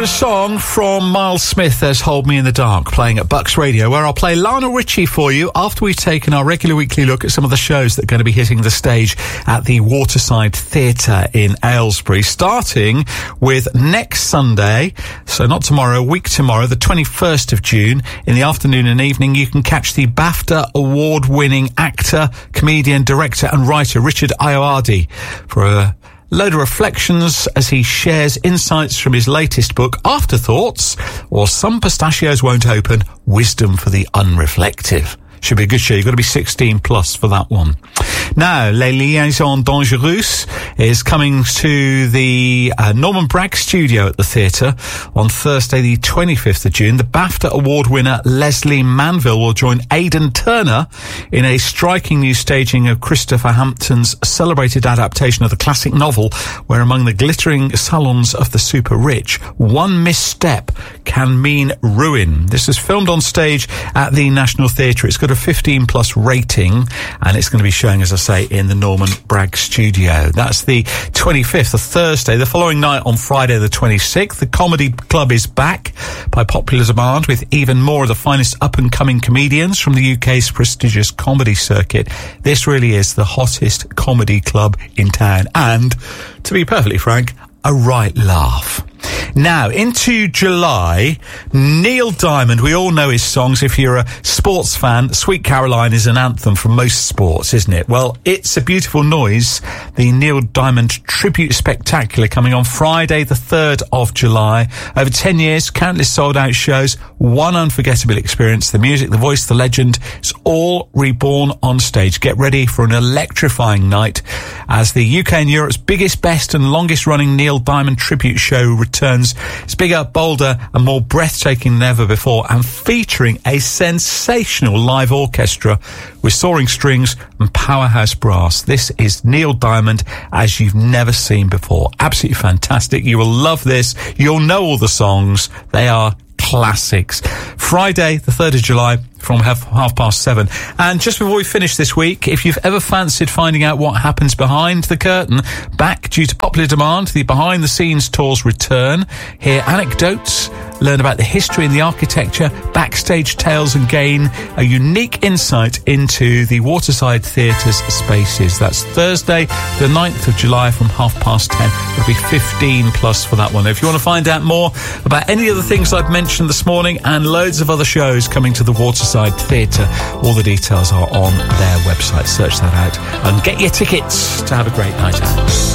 A song from Miles Smith, there's Hold Me in the Dark, playing at Bucks Radio, where I'll play Lionel Richie for you after we've taken our regular weekly look at some of the shows that are going to be hitting the stage at the Waterside Theatre in Aylesbury, starting with next Sunday, so not tomorrow, a week tomorrow, the 21st of June, in the afternoon and evening. You can catch the BAFTA award-winning actor, comedian, director and writer Richard Ayoade for a load of reflections as he shares insights from his latest book, Afterthoughts, or Some Pistachios Won't Open, Wisdom for the Unreflective. Should be a good show. You've got to be 16 plus for that one. Now, Les Liaisons Dangereuses is coming to the Norman Bragg studio at the theatre on Thursday, the 25th of June. The BAFTA award winner Leslie Manville will join Aidan Turner in a striking new staging of Christopher Hampton's celebrated adaptation of the classic novel, where among the glittering salons of the super rich, one misstep can mean ruin. This is filmed on stage at the National Theatre. It's got a 15 plus rating, and it's going to be showing, as I say, in the Norman Bragg studio. That's the 25th, a Thursday. The following night, on Friday the 26th, the Comedy Club is back by popular demand, with even more of the finest up-and-coming comedians from the UK's prestigious comedy circuit. This really is the hottest comedy club in town, and, to be perfectly frank, a right laugh. Now, into July, Neil Diamond, we all know his songs. If you're a sports fan, Sweet Caroline is an anthem for most sports, isn't it? Well, It's a Beautiful Noise, the Neil Diamond Tribute Spectacular, coming on Friday the 3rd of July. Over 10 years, countless sold-out shows, one unforgettable experience. The music, the voice, the legend, it's all reborn on stage. Get ready for an electrifying night as the UK and Europe's biggest, best and longest-running Neil Diamond tribute show returns. It's bigger, bolder and more breathtaking than ever before, and featuring a sensational live orchestra with soaring strings and powerhouse brass. This is Neil Diamond as you've never seen before. Absolutely fantastic. You will love this. You'll know all the songs. They are classics. Friday the 3rd of July from 7:30. And just before we finish this week, if you've ever fancied finding out what happens behind the curtain, back due to popular demand, the behind the scenes tours return. Hear anecdotes, learn about the history and the architecture, backstage tales, and gain a unique insight into the Waterside Theatre's spaces. That's Thursday the 9th of July from 10:30. It'll be 15 plus for that one. If you want to find out more about any of the things I've mentioned this morning and loads of other shows coming to the Waterside Theatre, all the details are on their website. Search that out and get your tickets to have a great night out.